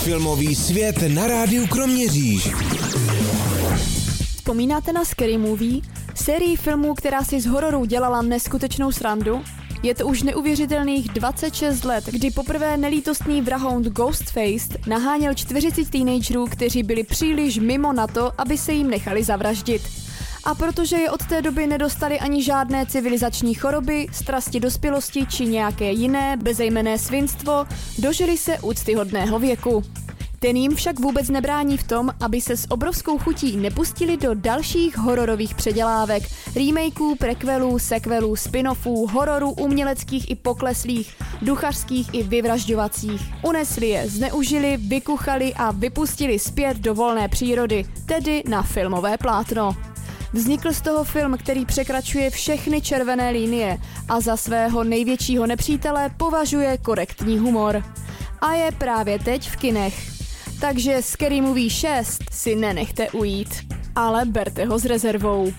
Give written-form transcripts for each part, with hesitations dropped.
Filmový svět na rádiu Kroměříž. Vzpomínáte na Scary Movie? Sérii filmů, která si z hororů dělala neskutečnou srandu? Je to už neuvěřitelných 26 let, kdy poprvé nelítostný vrahoun Ghostface naháněl 40 teenagerů, kteří byli příliš mimo na to, aby se jim nechali zavraždit. A protože je od té doby nedostali ani žádné civilizační choroby, strasti dospělosti či nějaké jiné, bezejmenné svinstvo, dožili se úctyhodného věku. Ten jim však vůbec nebrání v tom, aby se s obrovskou chutí nepustili do dalších hororových předělávek, remakeů, prequelů, sequelů, spin-offů, hororů uměleckých i pokleslých, duchařských i vyvražďovacích. Unesli je, zneužili, vykuchali a vypustili zpět do volné přírody, tedy na filmové plátno. Vznikl z toho film, který překračuje všechny červené linie a za svého největšího nepřítele považuje korektní humor. A je právě teď v kinech. Takže Scary Movie 6 si nenechte ujít, ale berte ho s rezervou.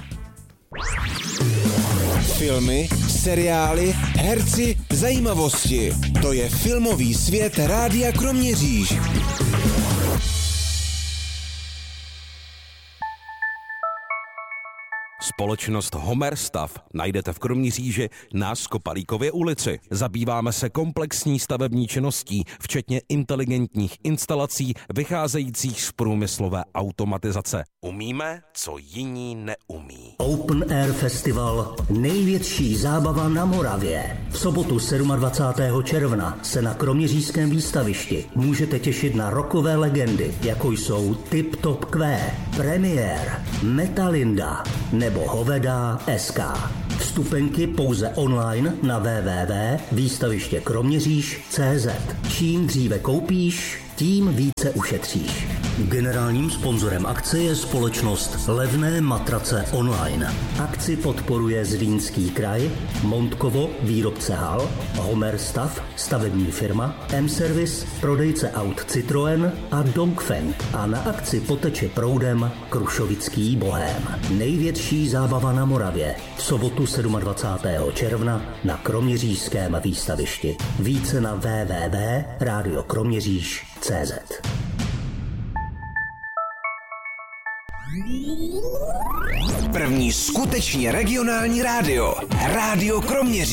Filmy, seriály, herci, zajímavosti. To je filmový svět rádia Kroměříž. Společnost Homerstav najdete v Kroměříži na Skopalíkově ulici. Zabýváme se komplexní stavební činností, včetně inteligentních instalací vycházejících z průmyslové automatizace. Umíme, co jiní neumí. Open Air Festival, největší zábava na Moravě. V sobotu 27. června se na kroměřížském výstavišti můžete těšit na rockové legendy, jako jsou Tip Top Q, Premiér, Metalinda nebo Hoveda SK. Vstupenky pouze online na www.výstavištěkroměříž.cz. Čím dříve koupíš, tím více ušetříš. Generálním sponzorem akce je společnost Levné matrace online. Akci podporuje Zlínský kraj, Montkovo, výrobce hal, Homerstav, stavební firma, M-Service, prodejce aut Citroën a Dongfeng. A na akci poteče proudem Krušovický bohém. Největší zábava na Moravě v sobotu 27. června na kroměřížském výstavišti. Více na www.radiokroměříž.cz. První skutečně regionální rádio. Rádio Kroměříž.